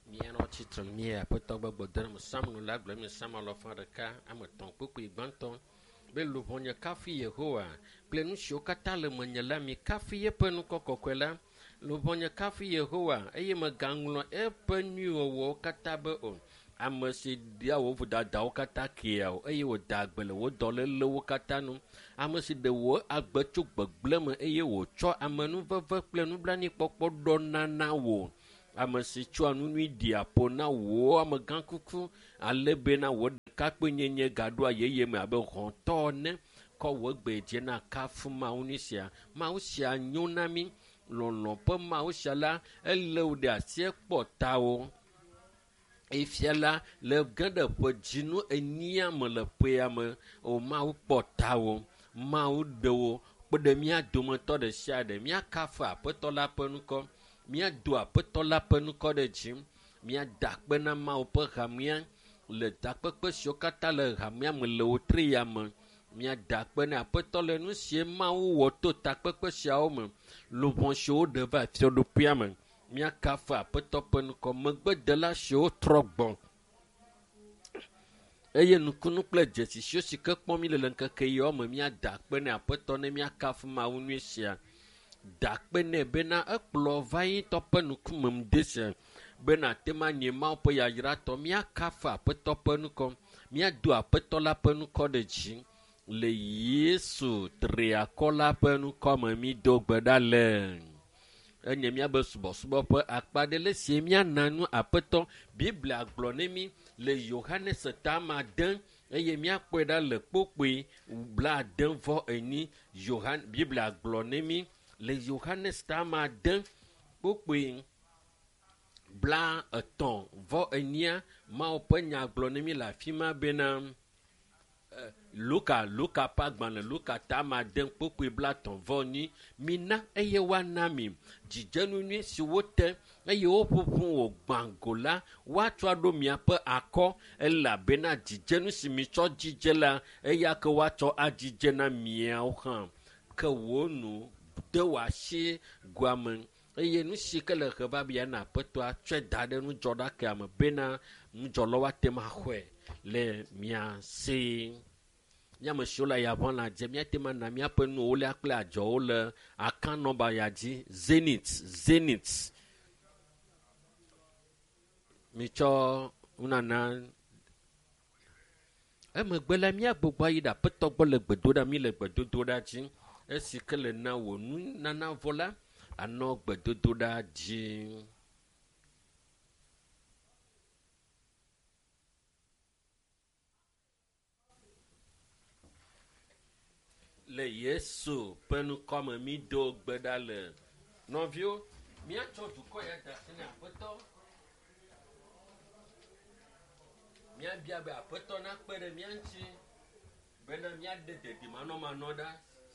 Miano titre mia poto gbogbo de me sam no la gble me sam alo fa de ka ameton kpekpe gbanton be lo vonya kafi Yehowa ple nu sio kata le menye la mi kafi ye pe nu kokokwela lo vonya kafi Yehowa eye me ganglo e pe nuwo kata be o ame si dia wo vu dadawo kata kia o eye wo dagbele wo dole le wo kata nu ame si de wo agbe tso gbegble me eye wo tso amenu veve kple nublani kpokpo do nana wo ame si tsɔ nu nui di apo na wo ame gã kuku ale be na wo ɖekakpe nyenye gaɖoa yeye me abe hɔntɔ ne kɔ wo gbe dze na kafu mawu ni sia mawu sia nyo na mi lɔlɔ ƒe mawu sia la ele wo ɖe asi kpɔ tawo efia la le ge ɖe ƒe dzinu enia me le ƒea me o mawu kpɔ tawo mawu ɖe wo kpe ɖe mía dometɔ ɖe sia ɖe mía kafu aƒetɔ la ƒe nukɔ mía do aƒetɔ la ƒe nukɔ ɖe dzi mía da kpe na mawu ƒe hamea le takpekpe siwo katã le hamea me le wo tri ya me mía da kpe na aƒetɔ le nu sie mawu wɔ to takpekpe siawo me lobɔ siwo ɖe va fiɔɖoƒea me mía kafu aƒetɔ ƒe nukɔ megbedela siwo trɔ gbɔ eye nukunu kple dzesi siwo si ke kpɔm mi le ŋkeke yawo me mía da kpe na aƒetɔ ne mía kafu mawu nyui sia da kpe nɛ bena ekplɔ va yi tɔ ƒe nukume m de sia bena tema nye mawo ƒe yayratɔ mía kafu aƒetɔ ƒe nukɔ mía do aƒetɔ la ƒe nukɔ ɖe dzi le Yesu triakɔ la ƒe nukɔ me mi do gbe ɖa le enye míabe subɔsubɔ ƒe akpa ɖe le sie míana nu aƒetɔ Biblia gblɔ ne mi le Yohanes tama de eye míakpɔe ɖa le kpokpoe blaade-vɔ-enyi Biblia gblɔ ne mi le Yohanes tama de kpokpoe blaetɔ̃-vɔ-enyia mawo ƒe nya gblɔ ne mi le afi ma bena Luka ƒe agbalẽ Luka tama de kpokpoe blaetɔ̃-vɔ-enyi mina eye woana mi dzidzenu nyui si wote eye woƒuƒu wò gbãgo la woatsɔ aɖo miaƒe akɔ elabena dzidzenu si mi tsɔ dzidze la eya ke woatsɔ adzidze na miawo hã ke wo nu de wò asi guame eye nu si ke le he babia na aƒetɔa tsɔe da ɖe nudzɔɖakea me bena nudzɔlawo ate ŋu axɔe le mia si míame siwo le yavɔ la dze míate ŋu ana míaƒe nuwo lia kple adzɔwo le aka nɔmba ya dzi Zenith mitsɔ nunana emegbe la míagbogbo ayi ɖe aƒetɔ gbɔ le gbedoɖa mi le gbedodoɖa dzi esi ke le na wò nunana vɔ la anɔ gbedodoɖa dzi. Le Yesu ƒe nukɔme mi do gbe ɖa le nɔviwo míatsɔ dukɔ ya da asi na aƒetɔ míabia be aƒetɔ nakpe ɖe mía ŋuti bena míaɖe dedimanɔmanɔ ɖa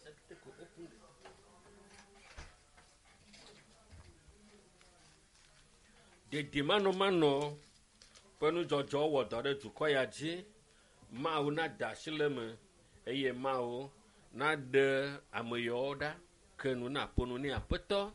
dedimanɔmanɔ ƒe nudzɔdzɔ wɔ dɔ ɖe dukɔ ya dzi mawu na da asi le me eye mawu na ɖe ameyɔwo ɖa ke nu na ƒo nu ne aƒetɔ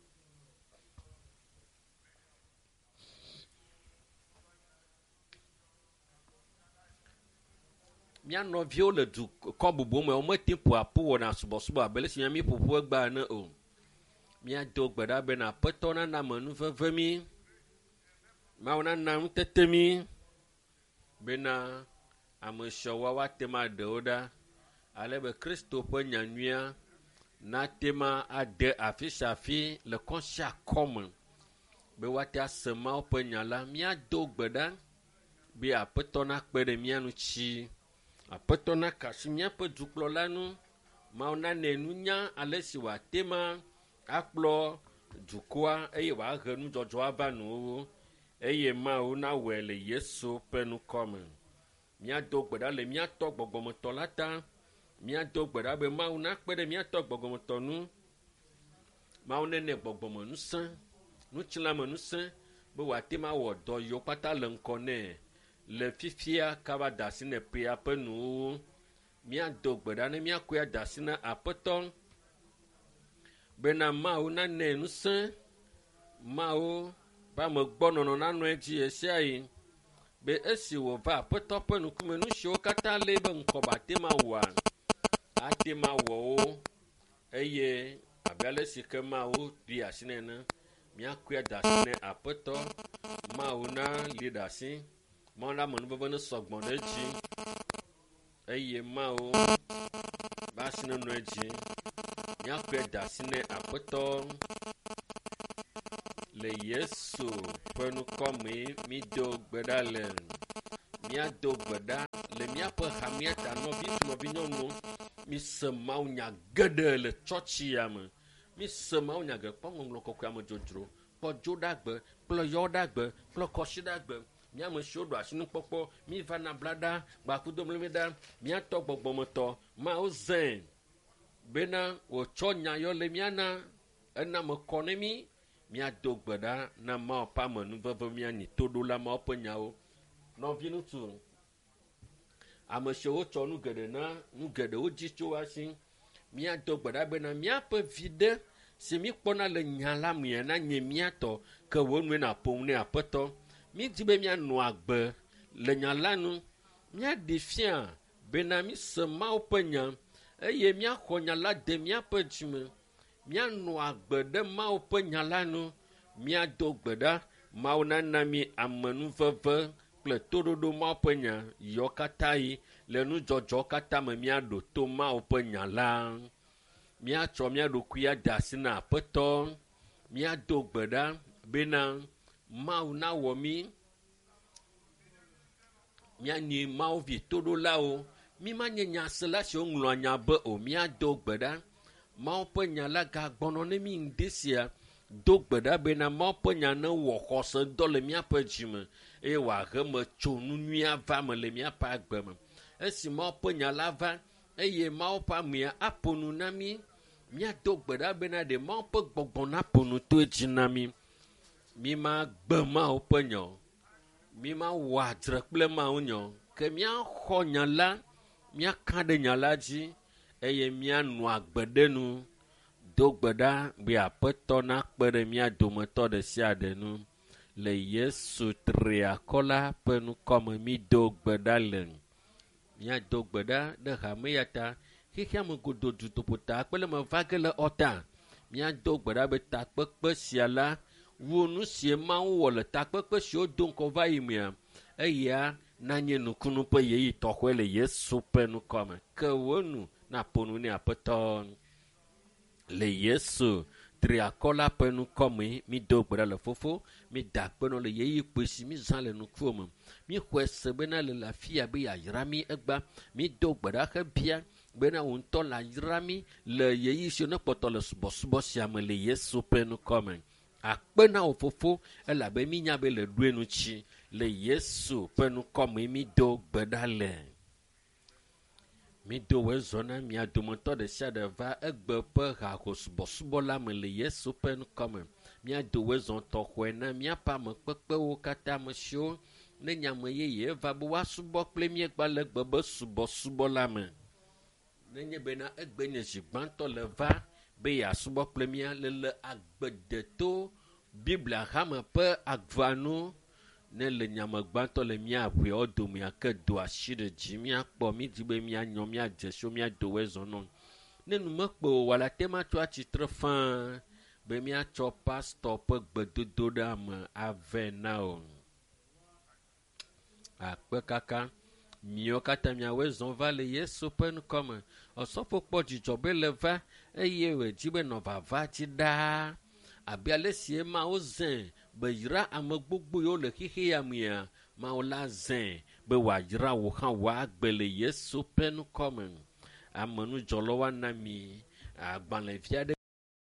mía nɔviwo le dukɔ bubu me womete ƒo aƒu wɔna subɔsubɔ abe le si mí ƒoƒu egba ene o míado gbe ɖa bena aƒetɔ nana ame nu veve mi mawu nana nutete mi bena ame siawo woate ŋu aɖewo ɖa ale be Kristo ƒe nyanyuia nate ŋu ade afi sia afi le kɔ sia kɔ me be woate ase mawo ƒe nya la míado gbe ɖa be aƒetɔ nakpe ɖe mía ŋuti aƒetɔ nakasi míaƒe dukplɔla nu mawu nanɛ nunya ale si wòate ŋu akplɔ dukɔa eye wòahe nudzɔdzɔ ava nuwo eye mawu nawɔe le Yesu ƒe nukɔ me míado gbe ɖa le míatɔ gbɔgbɔmetɔ la ta míado gbe ɖa be mawu nakpe ɖe míatɔ gbɔgbɔmetɔ nu mawu nenɛ gbɔgbɔme ŋusẽ nutsilame ŋusẽ be wòate ŋu awɔ dɔ yiwo kpata le ŋkɔ nɛ le fifia kaba da asi ne ƒea ƒe nuwo míado gbe ɖa ne míakoe ada asi na aƒetɔ bena mawu nanɛ ŋusẽ mawu ba me gbɔ nɔnɔ nanɔ edzi esia yi be esi wòva aƒetɔ ƒe ŋkume nu siwo katã lé be ŋkɔ ba te ma wɔa ate ma wɔ wo eye abe ale si ke mawo ɖi asi nene míakɔe da asi ne aƒetɔ mawo na li ɖe asi mawo na amenuveve ne sɔgbɔ ɖe edzi eye mawo ba asi ne nɔ edzi míakɔe da asi ne aƒetɔ le Yesu ƒe nukɔme mído gbe ɖa le míado gbe ɖa le míaƒe hamia ta nɔvi nyɔnu mise mawunya geɖe le tsɔtsi ya me mise mawunya geɖe kpɔ ŋɔŋlɔ kɔkɔe me dzodzro kpɔ dzo ɖagbe kple yɔ ɖagbe kple kɔsi ɖagbe míame siwo ɖo asi nukpɔkpɔ míva na blaɖa gbakudo mlimi ɖa míatɔ gbɔgbɔmetɔ mawo zẽ bena wòtsɔ nya yɔ le míana ena me kɔ ne mí míado gbe ɖa na mawo ƒe amenuveve míanyi toɖola mawo ƒe nyawo nɔvi ŋutsu ame siwo tsɔ nu geɖe na nu geɖewo dzi tso asi míado gbe ɖa bena míaƒe vi ɖe si míkpɔna le nya la mea na nye míatɔ ke wo nue na ƒom ne aƒetɔ mídi be míanɔ agbe le nya la nu míaɖi fia bena míse mawo ƒe nya eye míaxɔ nya la de míaƒe dzime míanɔ agbe ɖe mawo ƒe nya la nu míado gbe ɖa mawo nana mí amenuveve kple toɖoɖo mawo ƒe nya yiwo katã yi le nudzɔdzɔ katã me míaɖo to mawo ƒe nya la míatsɔ mía ɖokui ada asi na aƒetɔ míado gbe ɖa bena mawu nawɔ mí míanyi mawo vi toɖolawo mímanye nyasela siwo ŋlɔa nya be o míado gbe ɖa mawo ƒe nya la gagbɔnɔ ne mí ŋdi sia do gbe ɖa bena mawo ƒe nya ne wɔ xɔse dɔ le míaƒe dzime eye wòahe me tso nu nyui ava me le míaƒe agbe me esi mawo ƒe nya la va eye mawo ƒe amea aƒo nu na mí míado gbe ɖa bena ɖe mawo ƒe gbɔgbɔ naƒo nu to edzi na mí mímagbe mawo ƒe nya o mímawɔ adzre kple mawo nya o ke míaxɔ nya la míaka ɖe nya la dzi eye míanɔ agbe ɖe nu do gbe ɖa be aƒetɔ nakpe ɖe mía dometɔ ɖe sia ɖe nu le Yesu triakɔla ƒe nukɔme mído gbe ɖa le míado gbe ɖa ɖe hame ya ta xexea me gododu toƒota kple me va ge le ɔta míado gbe ɖa be takpekpe sia la wo nu sie mawo wɔ le takpekpe siwo do ŋkɔ va yi mea eya nanye nukunu ƒe yeyi tɔxɔe le Yesu ƒe nukɔme ke wo nu na ƒonu ne aƒetɔ le Yesu triakɔla ƒe nukɔme mído gbe ɖa le fofo mída kpenɔ le yeyi kpui si mízã le nukuwo me míxɔe se bena le afia be yayra mí egba mído gbe ɖa hebia bena wo ŋutɔ le ayra mí le yeyi si ne kpɔtɔ le subɔsubɔ sia me le Yesu ƒe nukɔme akpe na wo fofo elabe mínya be le ɖoe nu tsi le Yesu ƒe nukɔme mído gbe ɖa le mído wo zɔ na mia dometɔ ɖe sia ɖe va egbe ƒe haho subɔsubɔ la me le Yesu ƒe nukɔme míado wo zɔ tɔxɔe na míaƒe amekpekpewo katã ame siwo ne nyame yeye va be woasubɔ kple míegba le egbe be subɔsubɔ la me nenye bena egbe nye zi gbãtɔ le va be yeasubɔ kple mía le agbedeto Biblia hame ƒe agvanu ne le nyame gbãtɔ le mía aʋeawo dome ke do asi ɖe dzi míakpɔ mídi be míanyɔ míadze so míado wo zɔ nɔ ne nu mekpe o wala tema tso atsitre fãa be míatsɔ pastor ƒe gbedodo ɖe me ave na o akpe kaka míawo katã míawoe zɔ va le Yesu ƒe nukɔme ɔsɔfo kpɔ dzidzɔ be le va eye wòdzi be nɔ vava dzi ɖaa abe ale sie mawo zẽ be yra ame gbogbo yiwo le xixe ya mea mawo la zẽ be wòayra wò hã wòagbe le Yesu ƒe nukɔme amenudzɔlawo ana mi agbalẽvi aɖe